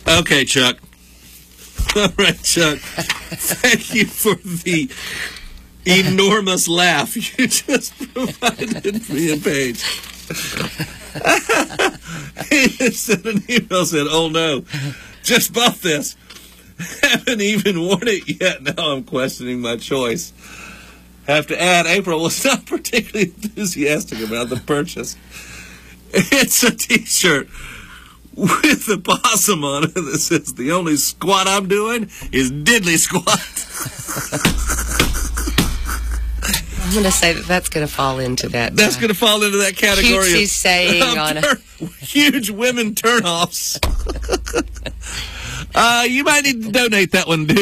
Okay, Chuck. All right, Chuck. Thank you for the enormous laugh you just provided me and Paige. He sent an email, said, "Oh no, just bought this. Haven't even worn it yet. Now I'm questioning my choice." Have to add, April was not particularly enthusiastic about the purchase. It's a t-shirt with the possum on it that says, "The only squat I'm doing is diddly squat." I'm going to say that's going to fall into that. That's going to fall into that category cutesy saying on huge women turnoffs. You might need to donate that one, dude.